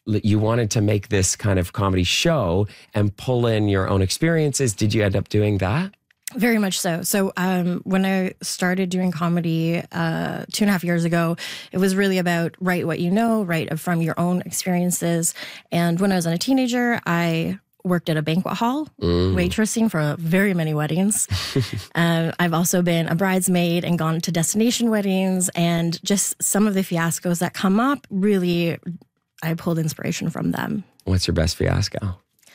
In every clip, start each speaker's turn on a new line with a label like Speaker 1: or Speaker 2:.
Speaker 1: you wanted to make this kind of comedy show and pull in your own experiences. Did you end up doing that?
Speaker 2: Very much so. So when I started doing comedy 2.5 years ago, it was really about write what you know, write from your own experiences. And when I was a teenager, I worked at a banquet hall, waitressing for very many weddings. I've also been a bridesmaid and gone to destination weddings, and just some of the fiascos that come up, really, I pulled inspiration from them.
Speaker 1: What's your best fiasco?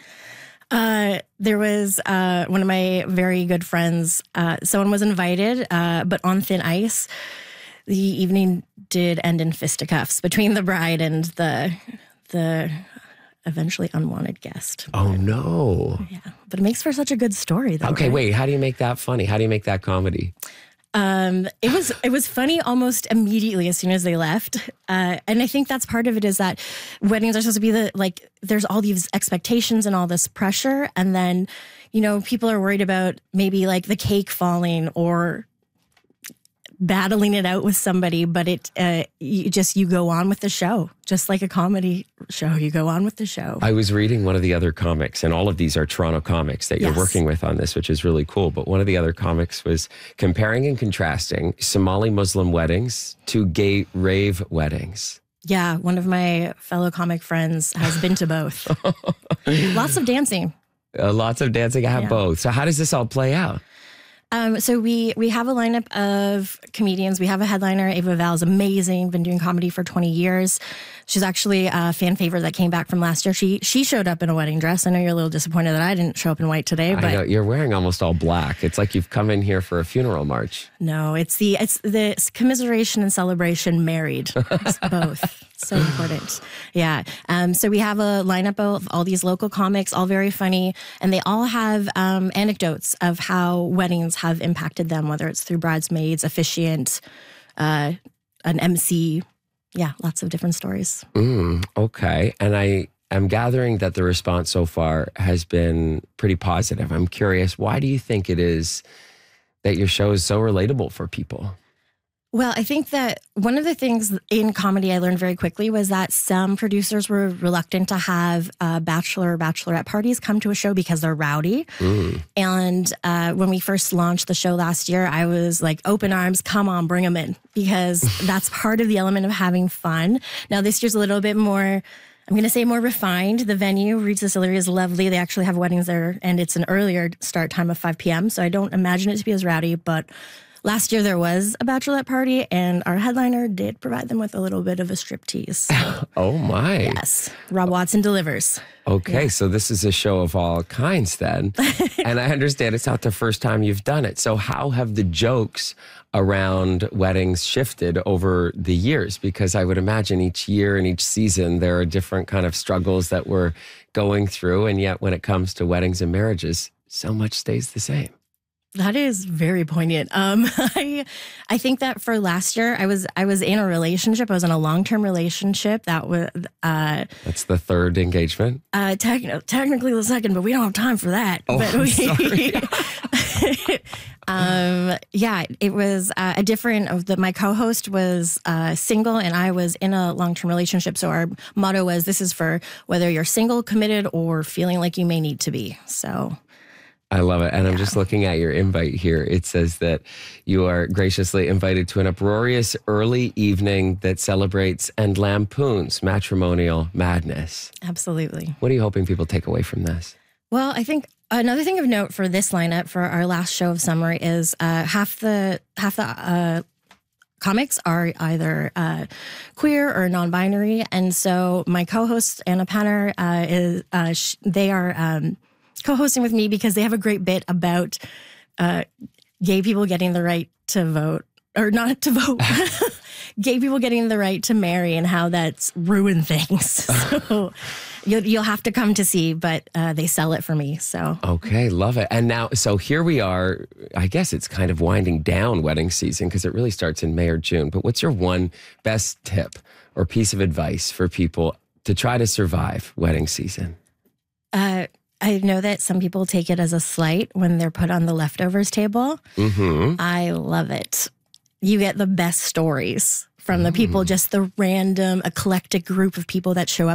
Speaker 2: There was one of my very good friends. Someone was invited, but on thin ice. The evening did end in fisticuffs between the bride and the eventually unwanted guest.
Speaker 1: Oh, no.
Speaker 2: Yeah, but it makes for such a good story, though.
Speaker 1: Okay,
Speaker 2: right?
Speaker 1: wait. How do you make that funny? How do you make that comedy?
Speaker 2: It was funny almost immediately as soon as they left. And I think that's part of it, is that weddings are supposed to be there's all these expectations and all this pressure. And then, people are worried about maybe like the cake falling or battling it out with somebody, but you go on with the show. Just like a comedy show, you go on with the show.
Speaker 1: I was reading one of the other comics, and all of these are Toronto comics that you're working with on this, which is really cool. But one of the other comics was comparing and contrasting Somali Muslim weddings to gay rave weddings.
Speaker 2: Yeah, one of my fellow comic friends has been to both. Lots of dancing.
Speaker 1: Lots of dancing. I have both. So how does this all play out?
Speaker 2: So we have a lineup of comedians. We have a headliner. Ava Val's amazing. Been doing comedy for 20 years. She's actually a fan favorite that came back from last year. She showed up in a wedding dress. I know you're a little disappointed that I didn't show up in white today, but
Speaker 1: I know, you're wearing almost all black. It's like you've come in here for a funeral march.
Speaker 2: No, it's the commiseration and celebration married. It's both. So important. Yeah. So we have a lineup of all these local comics, all very funny, and they all have anecdotes of how weddings have impacted them, whether it's through bridesmaids, officiant, an MC. Yeah, lots of different stories.
Speaker 1: Okay. And I am gathering that the response so far has been pretty positive. I'm curious, why do you think it is that your show is so relatable for people?
Speaker 2: Well, I think that one of the things in comedy I learned very quickly was that some producers were reluctant to have bachelor or bachelorette parties come to a show because they're rowdy. And when we first launched the show last year, I was like, open arms, come on, bring them in, because that's part of the element of having fun. Now, this year's a little bit more, I'm going to say more refined. The venue, Reed Distillery, is lovely. They actually have weddings there, and it's an earlier start time of 5 p.m., so I don't imagine it to be as rowdy, but last year there was a bachelorette party, and our headliner did provide them with a little bit of a striptease. So,
Speaker 1: oh, my.
Speaker 2: yes. Rob Watson delivers.
Speaker 1: Okay, so this is a show of all kinds then. And I understand it's not the first time you've done it. So how have the jokes around weddings shifted over the years? Because I would imagine each year and each season there are different kind of struggles that we're going through. And yet when it comes to weddings and marriages, so much stays the same.
Speaker 2: That is very poignant. I think that for last year, I was in a relationship. I was in a long-term relationship that was.
Speaker 1: That's the third engagement.
Speaker 2: Technically the second, but we don't have time for that.
Speaker 1: Oh,
Speaker 2: but
Speaker 1: I'm sorry.
Speaker 2: Yeah, it was a different. My co-host was single, and I was in a long-term relationship. So our motto was, "This is for whether you're single, committed, or feeling like you may need to be." So.
Speaker 1: I love it. And I'm just looking at your invite here. It says that you are graciously invited to an uproarious early evening that celebrates and lampoons matrimonial madness.
Speaker 2: Absolutely.
Speaker 1: What are you hoping people take away from this?
Speaker 2: Well, I think another thing of note for this lineup, for our last show of summer, is half the comics are either queer or non-binary. And so my co-host, Anna Penner, they are co-hosting with me because they have a great bit about gay people getting the right to vote, or not to vote, gay people getting the right to marry, and how that's ruined things. So you'll have to come to see, but they sell it for me. So
Speaker 1: okay, love it. And now, so here we are. I guess it's kind of winding down wedding season because it really starts in May or June. But what's your one best tip or piece of advice for people to try to survive wedding season?
Speaker 2: I know that some people take it as a slight when they're put on the leftovers table. I love it. You get the best stories from the people, just the random eclectic group of people that show up